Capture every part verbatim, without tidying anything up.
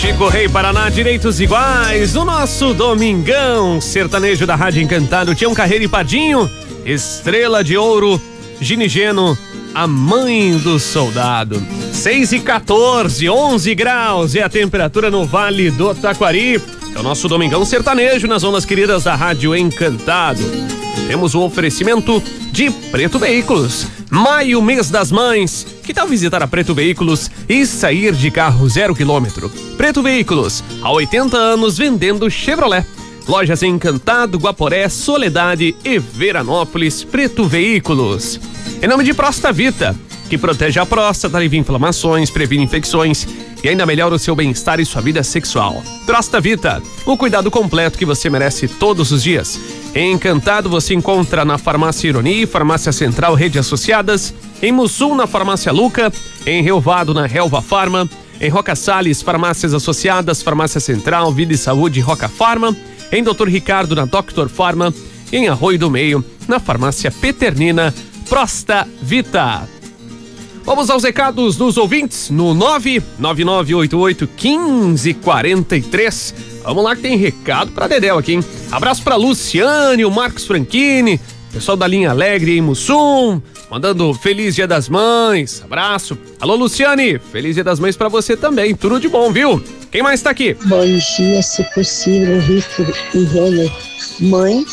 Chico Rei Paraná, direitos iguais. O nosso domingão sertanejo da Rádio Encantado. Tião Carreira e Padinho, Estrela de Ouro, Ginigeno, a mãe do soldado. seis e quatorze, onze graus é a temperatura no Vale do Taquari. É o nosso domingão sertanejo nas ondas queridas da Rádio Encantado. Temos o oferecimento de Preto Veículos. Maio, mês das mães. Que tal visitar a Preto Veículos e sair de carro zero quilômetro? Preto Veículos, há oitenta anos vendendo Chevrolet. Lojas em Encantado, Guaporé, Soledade e Veranópolis. Preto Veículos. Em nome de Próstata Vita, que protege a próstata, alivia inflamações, previne infecções e ainda melhora o seu bem-estar e sua vida sexual. Próstata Vita, o cuidado completo que você merece todos os dias. Em Encantado você encontra na Farmácia Ironi, Farmácia Central, Rede Associadas, em Mussum na Farmácia Luca, em Rio Vado na Helva Farma, em Roca Salles, Farmácias Associadas, Farmácia Central, Vida e Saúde, Roca Farma, em doutor Ricardo na Doctor Farma e em Arroio do Meio na Farmácia Peternina. Próstata Vita. Vamos aos recados dos ouvintes no nove nove nove oito oito um cinco quatro três. Vamos lá que tem recado pra Dedéu aqui, hein? Abraço pra Luciane, o Marcos Franchini, pessoal da Linha Alegre em Mussum, mandando Feliz Dia das Mães. Abraço. Alô, Luciane, Feliz Dia das Mães pra você também. Tudo de bom, viu? Quem mais tá aqui? Bom dia, se possível, Rico e Renner. Mãe,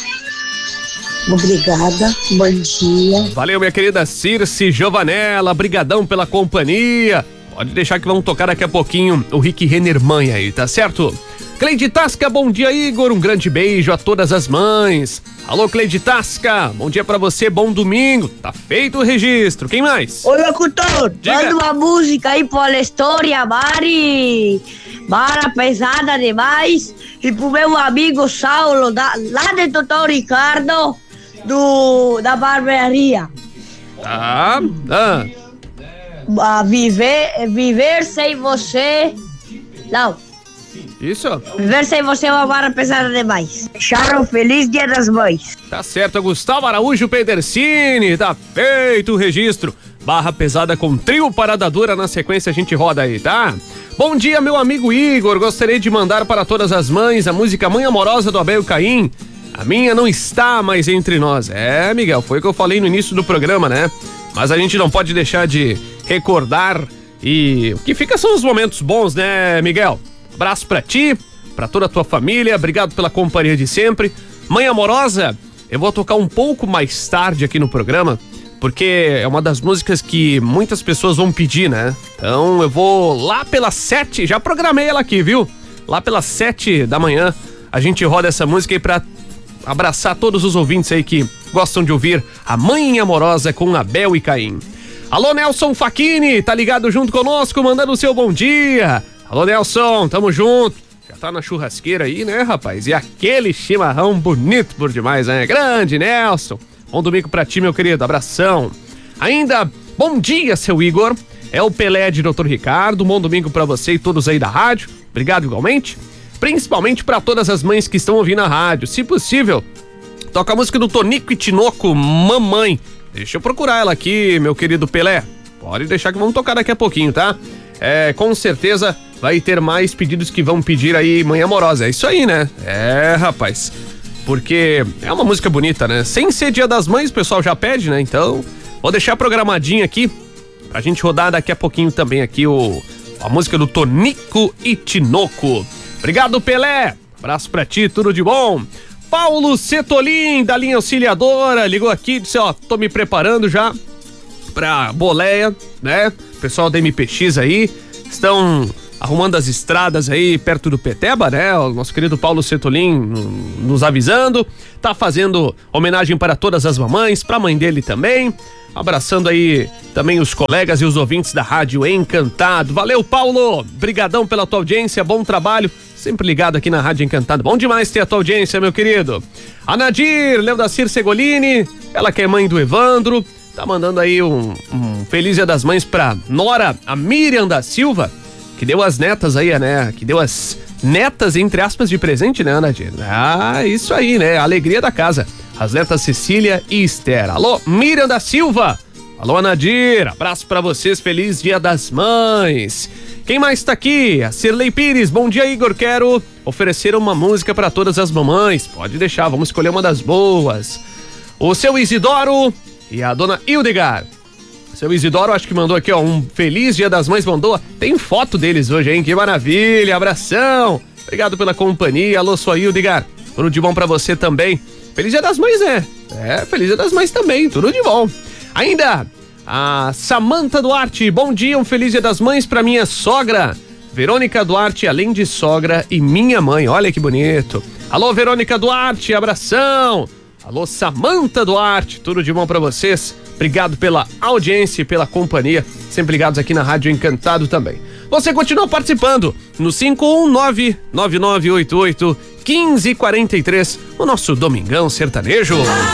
obrigada, bom dia. Valeu, minha querida Circe Giovanella, brigadão pela companhia. Pode deixar que vão tocar daqui a pouquinho o Rick Renner Mãe aí, tá certo? Cleide Tasca, bom dia, Igor, um grande beijo a todas as mães. Alô, Cleide Tasca, bom dia pra você, bom domingo. Tá feito o registro, quem mais? Ô, locutor, manda uma música aí pra história, Mari. Mara pesada demais. E pro meu amigo Saulo, da, lá de doutor Ricardo, do, da barbearia. Tá, ah. Ah, viver, viver sem você. Não. Isso. Viver sem você é uma vara pesada demais. Sharon, feliz Dia das Mães. Tá certo, Gustavo Araújo Pedercini, tá feito o registro. Barra pesada com trio Parada Dura, na sequência a gente roda aí, tá? Bom dia, meu amigo Igor, gostaria de mandar para todas as mães a música Mãe Amorosa do Abel Caim. A minha não está mais entre nós. É, Miguel, foi o que eu falei no início do programa, né? Mas a gente não pode deixar de recordar e o que fica são os momentos bons, né, Miguel? Abraço pra ti, pra toda a tua família, obrigado pela companhia de sempre. Mãe Amorosa, eu vou tocar um pouco mais tarde aqui no programa, porque é uma das músicas que muitas pessoas vão pedir, né? Então eu vou lá pelas sete, já programei ela aqui, viu? Lá pelas sete da manhã a gente roda essa música aí pra abraçar todos os ouvintes aí que gostam de ouvir a Mãe Amorosa com Abel e Caim. Alô, Nelson Facchini, tá ligado junto conosco, mandando o seu bom dia. Alô, Nelson, tamo junto. Já tá na churrasqueira aí, né, rapaz? E aquele chimarrão bonito por demais, né? Grande, Nelson. Bom domingo pra ti, meu querido. Abração. Ainda, bom dia, seu Igor. É o Pelé de doutor Ricardo. Bom domingo pra você e todos aí da rádio. Obrigado igualmente. Principalmente pra todas as mães que estão ouvindo a rádio. Se possível, toca a música do Tonico e Tinoco, Mamãe. Deixa eu procurar ela aqui, meu querido Pelé. Pode deixar que vamos tocar daqui a pouquinho, tá? É, com certeza vai ter mais pedidos que vão pedir aí Mãe Amorosa. É isso aí, né? É, rapaz. Porque é uma música bonita, né? Sem ser Dia das Mães, o pessoal já pede, né? Então, vou deixar programadinho aqui pra gente rodar daqui a pouquinho também aqui o, a música do Tonico e Tinoco. Obrigado, Pelé. Abraço pra ti, tudo de bom. Paulo Setolin, da linha auxiliadora, ligou aqui, disse, ó, tô me preparando já pra boleia, né? Pessoal da M P X aí, estão arrumando as estradas aí perto do Peteba, né? O nosso querido Paulo Setolin nos avisando, tá fazendo homenagem para todas as mamães, pra mãe dele também, abraçando aí também os colegas e os ouvintes da Rádio Encantado. Valeu, Paulo, brigadão pela tua audiência, bom trabalho, sempre ligado aqui na Rádio Encantado. Bom demais ter a tua audiência, meu querido. A Nadir, Leodacir Segolini, ela que é mãe do Evandro, tá mandando aí um, um Feliz Dia das Mães pra nora, a Miriam da Silva, que deu as netas aí, né? Que deu as netas, entre aspas, de presente, né, Nadir? Ah, isso aí, né? A alegria da casa. As netas Cecília e Esther. Alô, Miriam da Silva. Alô, Nadir, abraço pra vocês, feliz Dia das Mães. Quem mais tá aqui? A Cirlei Pires, bom dia, Igor, quero oferecer uma música pra todas as mamães. Pode deixar, vamos escolher uma das boas. O seu Isidoro e a dona Hildegard. Seu Isidoro, acho que mandou aqui, ó, um feliz Dia das Mães, mandou. Tem foto deles hoje, hein? Que maravilha, abração. Obrigado pela companhia. Alô, sua Hildegard. Tudo de bom pra você também. Feliz Dia das Mães, né? É, feliz Dia das Mães também, tudo de bom. Ainda, a Samanta Duarte, bom dia, um feliz Dia das Mães pra minha sogra. Verônica Duarte, além de sogra e minha mãe, olha que bonito. Alô, Verônica Duarte, abração. Alô, Samanta Duarte, tudo de bom pra vocês. Obrigado pela audiência e pela companhia, sempre ligados aqui na Rádio Encantado também. Você continua participando no cinco um nove, nove nove oito oito, um cinco quatro três, o nosso Domingão Sertanejo.